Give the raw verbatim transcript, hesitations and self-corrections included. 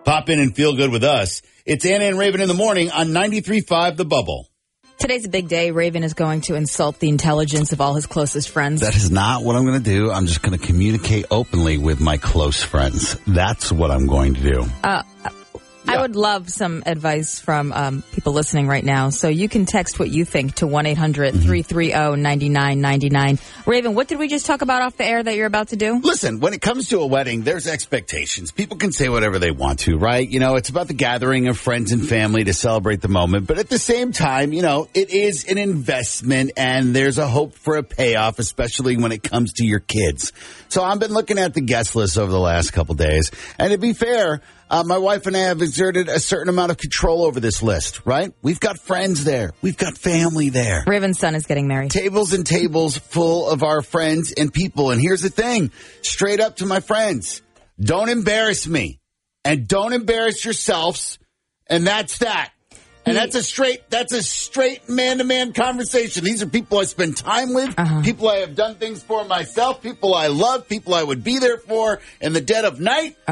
Pop in and feel good with us. It's Anna and Raven in the morning on ninety-three point five The Bubble. Today's a big day. Raven is going to insult the intelligence of all his closest friends. That is not what I'm going to do. I'm just going to communicate openly with my close friends. That's what I'm going to do. Uh, I would love some advice from um, people listening right now. So you can text what you think to one eight hundred three three zero nine nine nine nine. Raven, what did we just talk about off the air that you're about to do? Listen, when it comes to a wedding, there's expectations. People can say whatever they want to, right? You know, it's about the gathering of friends and family to celebrate the moment. But at the same time, you know, it is an investment and there's a hope for a payoff, especially when it comes to your kids. So I've been looking at the guest list over the last couple days. And to be fair, Uh, my wife and I have exerted a certain amount of control over this list, right? We've got friends there. We've got family there. Raven's son is getting married. Tables and tables full of our friends and people. And here's the thing, straight up to my friends, don't embarrass me and don't embarrass yourselves. And that's that. And that's a straight, that's a straight man-to-man conversation. These are people I spend time with, uh-huh. people I have done things for myself, people I love, people I would be there for in the dead of night.